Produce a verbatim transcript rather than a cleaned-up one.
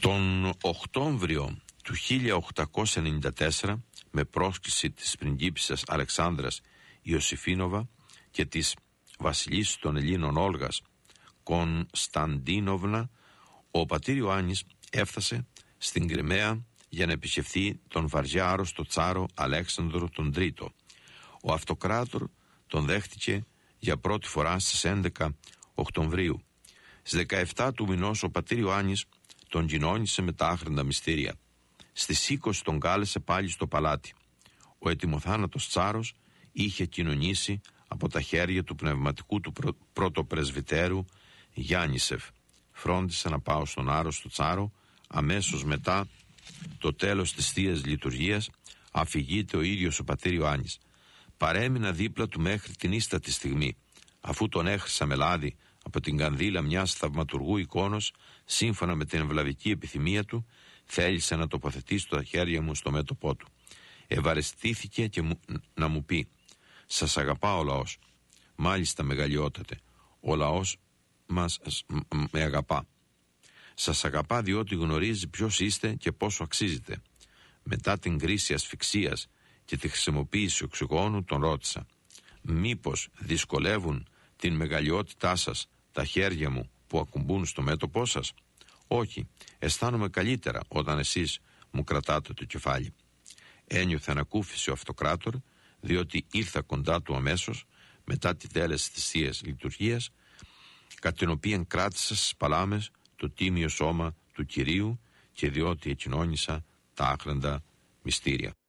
Τον Οκτώβριο του χίλια οκτακόσια ενενήντα τέσσερα, με πρόσκληση της πριγκίπισσας Αλεξάνδρας Ιωσήφινοβα και της βασιλής των Ελλήνων Όλγας Κωνσταντίνοβνα, ο πατήρ Ιωάννης έφτασε στην Κριμαία για να επισκεφθεί τον βαριά άρρωστο τσάρο Αλέξανδρο τον Τρίτο. Ο αυτοκράτορ τον δέχτηκε για πρώτη φορά στις έντεκα Οκτωβρίου. Στις δεκαεπτά του μηνός ο πατήρ Ιωάννης τον κοινώνησε με τα άχρηστα μυστήρια. Στις είκοσι τον κάλεσε πάλι στο παλάτι. Ο ετοιμοθάνατος τσάρος είχε κοινωνήσει από τα χέρια του πνευματικού του πρω... πρωτοπρεσβυτέρου Γιάννησεφ. Φρόντισε να πάω στον άρρωστο τσάρο αμέσως μετά το τέλος της Θείας Λειτουργίας. Αφηγείται ο ίδιος ο πατήρ Ιωάννης. Παρέμεινα δίπλα του μέχρι την ίστατη στιγμή, αφού τον έχρισα με λάδι από την κανδύλα μιας θαυματουργού εικόνος, σύμφωνα με την ευλαβική επιθυμία του, θέλησε να τοποθετήσει τα χέρια μου στο μέτωπό του. Ευαρεστήθηκε και μου, να μου πει: «Σας αγαπά ο λαός». «Μάλιστα, μεγαλειότατε, ο λαός μας με αγαπά». «Σας αγαπά διότι γνωρίζει ποιος είστε και πόσο αξίζετε». Μετά την κρίση ασφυξίας και τη χρησιμοποίηση οξυγόνου τον ρώτησα: «Μήπως δυσκολεύουν την μεγαλειότητά σας τα χέρια μου που ακουμπούν στο μέτωπό σας?» «Όχι, αισθάνομαι καλύτερα όταν εσείς μου κρατάτε το κεφάλι». Ένιωθε ανακούφιση ο αυτοκράτορ, διότι ήρθα κοντά του αμέσως μετά τη τέλεση της Θείας Λειτουργίας, κατά την οποία κράτησα στις παλάμες το τίμιο σώμα του Κυρίου και διότι εκοινώνησα τα άχρηστα μυστήρια.